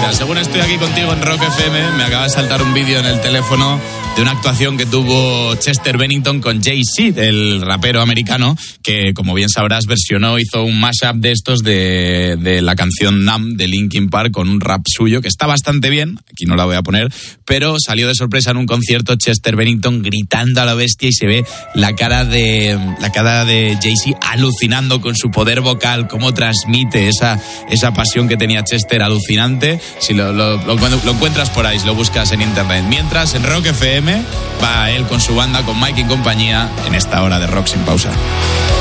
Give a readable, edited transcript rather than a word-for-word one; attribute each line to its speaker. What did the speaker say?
Speaker 1: Mira, según estoy aquí contigo en Rock FM, me acaba de saltar un vídeo en el teléfono de una actuación que tuvo Chester Bennington con Jay-Z, el rapero americano, que como bien sabrás hizo un mashup de estos de la canción Numb de Linkin Park con un rap suyo que está bastante bien, aquí no la voy a poner, pero salió de sorpresa en un concierto Chester Bennington gritando a la bestia y se ve la cara de Jay-Z alucinando con su poder vocal, cómo transmite esa pasión que tenía Chester, alucinante. Si lo encuentras por ahí, si lo buscas en internet. Mientras en Rock FM va él con su banda, con Mike y compañía, en esta hora de Rock Sin Pausa.